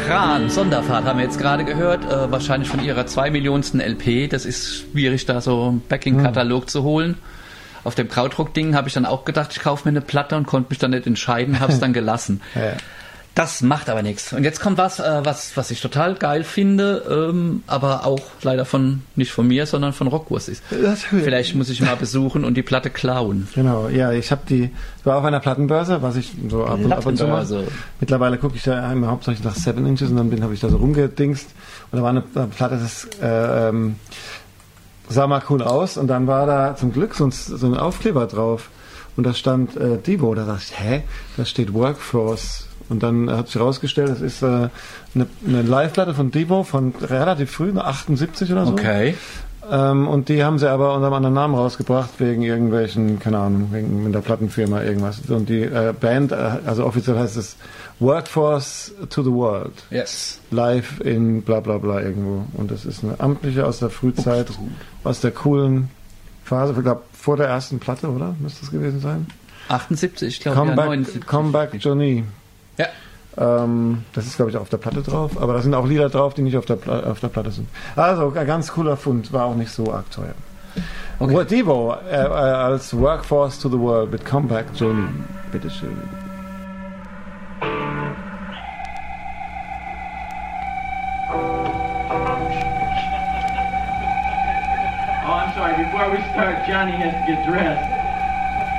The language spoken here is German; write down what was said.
Tran, Sonderfahrt haben wir jetzt gerade gehört, wahrscheinlich von ihrer 2 Millionsten LP. Das ist schwierig, da so einen Backing-Katalog zu holen. Auf dem Krautdruck-Ding habe ich dann auch gedacht, ich kaufe mir eine Platte und konnte mich dann nicht entscheiden, habe es dann gelassen. Ja. Das macht aber nichts. Und jetzt kommt was ich total geil finde, aber auch leider nicht von mir, sondern von Rockwurst ist. Vielleicht muss ich mal besuchen und die Platte klauen. Genau, ja, ich war auf einer Plattenbörse, was ich so ab und zu mache. Mittlerweile gucke ich da immer hauptsächlich nach 7 Inches und dann habe ich da so rumgedingst und da war eine Platte, das sah mal cool aus und dann war da zum Glück so ein Aufkleber drauf und da stand Devo, da dachte ich, da steht Workforce. Und dann hat sich herausgestellt, das ist eine Live-Platte von Devo von relativ früh, 78 oder so. Okay. Und die haben sie aber unter einem anderen Namen rausgebracht, wegen irgendwelchen, keine Ahnung, wegen der Plattenfirma irgendwas. Und die Band, also offiziell heißt es Workforce to the World. Yes. Live in bla bla bla irgendwo. Und das ist eine amtliche aus der Frühzeit, aus der coolen Phase, ich glaube vor der ersten Platte, oder? Müsste das gewesen sein? 78, ich glaube, ja, 79. Comeback Johnny. Ja. Das ist, glaube ich, auf der Platte drauf, aber da sind auch Lieder drauf, die nicht auf der Platte sind. Also, ein ganz cooler Fund, war auch nicht so arg teuer. Okay. Devo als Workforce to the World mit Comeback Johnny. Bitteschön. Oh, I'm sorry, before we start, Johnny has to get dressed.